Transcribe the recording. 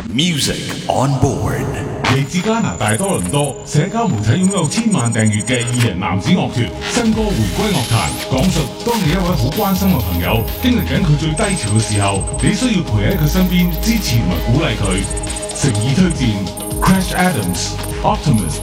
Music on board。 嚟自加拿大多倫多，社交媒體擁有千萬訂閱嘅二人男子樂團新歌回歸樂壇，講述當你一位好關心嘅朋友經歷緊佢最低潮嘅時候，你需要陪喺佢身邊支持同埋鼓勵佢。誠意推薦 Crash Adams、Optimus